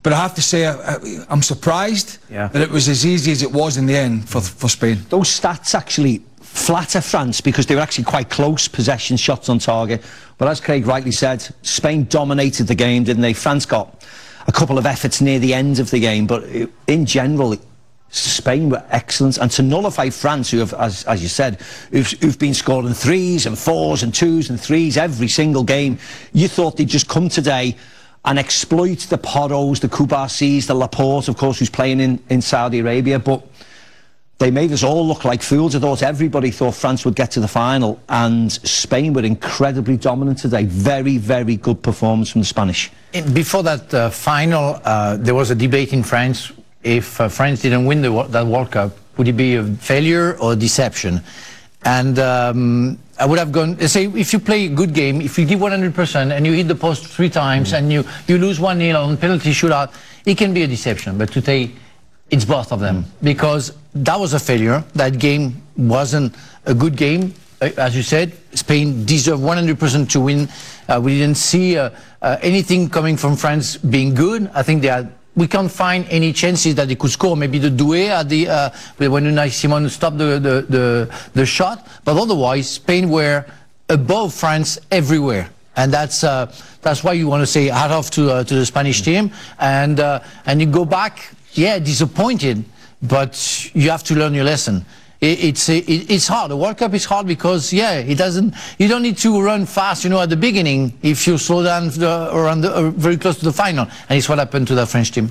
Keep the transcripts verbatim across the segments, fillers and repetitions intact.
But I have to say, I, I'm surprised yeah. that it was as easy as it was in the end for, for Spain. Those stats actually flatter France because they were actually quite close possession, shots on target. But as Craig rightly said, Spain dominated the game, didn't they? France got a couple of efforts near the end of the game, but in general, Spain were excellent. And to nullify France, who have, as, as you said, who've, who've been scoring threes and fours and twos and threes every single game, you thought they'd just come today and exploit the Porros, the Koubarsis, the Laporte, of course, who's playing in, in Saudi Arabia. But they made us all look like fools. I thought everybody thought France would get to the final, and Spain were incredibly dominant today. Very, very good performance from the Spanish. Before that uh, final, uh, there was a debate in France. If uh, France didn't win the, that World Cup, would it be a failure or a deception? And um, I would have gone, say, if you play a good game, if you give one hundred percent and you hit the post three times mm. and you, you lose one nil on penalty shootout, it can be a deception. But today, it's both of them. Mm. Because that was a failure. That game wasn't a good game. As you said, Spain deserved one hundred percent to win. Uh, we didn't see uh, uh, anything coming from France being good. I think they had We can't find any chances that they could score. Maybe the Doué at the uh, when Unai Simon stopped the, the the the shot, but otherwise Spain were above France everywhere, and that's uh, that's why you want to say hat off to uh, to the Spanish team. And uh, and you go back, yeah, disappointed, but you have to learn your lesson. It, it's it, it's hard. The World Cup is hard because yeah, it doesn't. You don't need to run fast, you know, at the beginning if you slow down the, around the, or very close to the final, and it's what happened to the French team.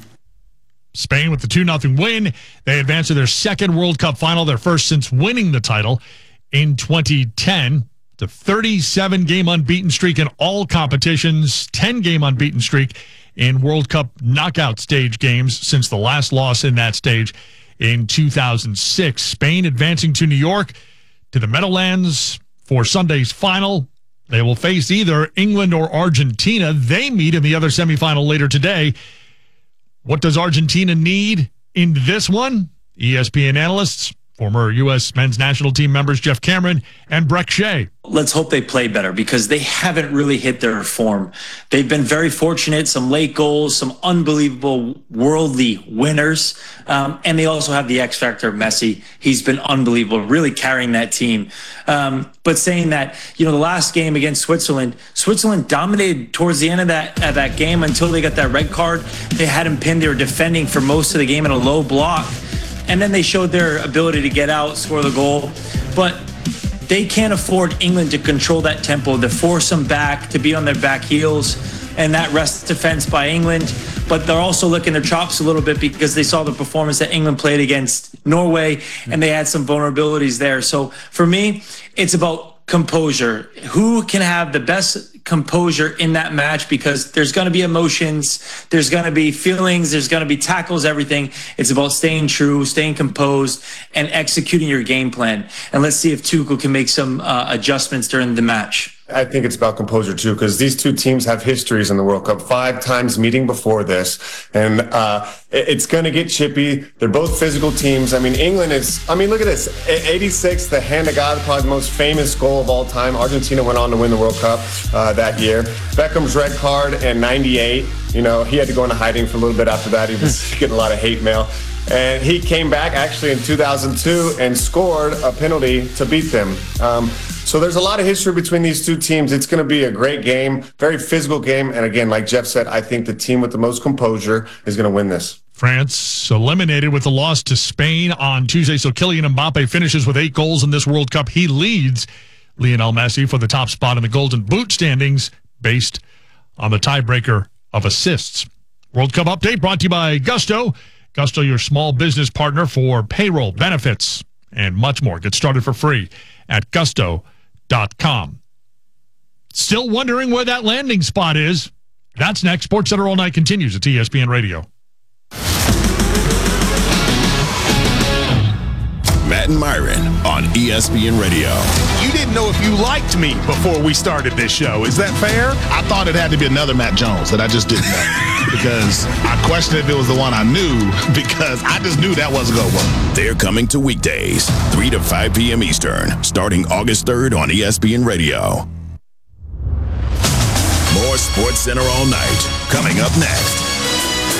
Spain with the two nothing win. They advance to their second World Cup final, their first since winning the title in twenty ten. The thirty-seven game unbeaten streak in all competitions, ten game unbeaten streak in World Cup knockout stage games since the last loss in that stage in two thousand six. Spain advancing to New York to the Meadowlands for Sunday's final. They will face either England or Argentina. They meet in the other semifinal later today. What does Argentina need in this one? E S P N analysts, former U S men's national team members Jeff Cameron and Breck Shea. Let's hope they play better because they haven't really hit their form. They've been very fortunate, some late goals, some unbelievable worldly winners. Um, and they also have the X factor of Messi. He's been unbelievable, really carrying that team. Um, but saying that, you know, the last game against Switzerland, Switzerland dominated towards the end of that, of that game until they got that red card. They had him pinned. They were defending for most of the game in a low block. And then they showed their ability to get out, score the goal. But they can't afford England to control that tempo, to force them back, to be on their back heels, and that rest defense by England. But they're also licking their chops a little bit because they saw the performance that England played against Norway, and they had some vulnerabilities there. So for me, it's about composure. Who can have the best composure in that match, because there's going to be emotions, there's going to be feelings, there's going to be tackles, everything. It's about staying true, staying composed, and executing your game plan. And let's see if Tuchel can make some uh, adjustments during the match. I think it's about composure too, because these two teams have histories in the World Cup, five times meeting before this, and uh, it's going to get chippy. They're both physical teams. I mean, England is, I mean, look at this, eighty-six, the hand of God, probably the most famous goal of all time. Argentina went on to win the World Cup uh, that year. Beckham's red card in ninety-eight, you know, he had to go into hiding for a little bit after that. He was getting a lot of hate mail. And he came back actually in two thousand two and scored a penalty to beat them. Um, so there's a lot of history between these two teams. It's going to be a great game, very physical game. And again, like Jeff said, I think the team with the most composure is going to win this. France eliminated with the loss to Spain on Tuesday. So Kylian Mbappe finishes with eight goals in this World Cup. He leads Lionel Messi for the top spot in the Golden Boot standings based on the tiebreaker of assists. World Cup update brought to you by Gusto. Gusto, your small business partner for payroll, benefits, and much more. Get started for free at gusto dot com. Still wondering where that landing spot is? That's next. SportsCenter All Night continues at E S P N Radio. Matt and Myron on E S P N Radio. You didn't know if you liked me before we started this show. Is that fair? I thought it had to be another Matt Jones that I just didn't know. Because I questioned if it was the one I knew, because I just knew that wasn't going to work. They're coming to weekdays, three to five p.m. Eastern, starting August third on E S P N Radio. More SportsCenter All Night, coming up next.